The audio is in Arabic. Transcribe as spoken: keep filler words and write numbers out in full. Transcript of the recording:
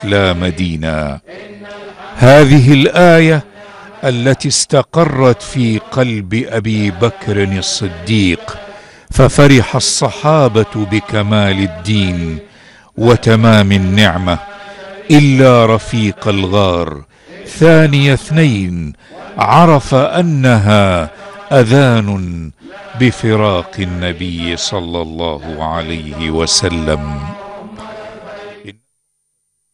لا مدينا. هذه الآية التي استقرت في قلب أبي بكر الصديق، ففرح الصحابة بكمال الدين وتمام النعمة إلا رفيق الغار ثاني اثنين عرف أنها أذان بفراق النبي صلى الله عليه وسلم.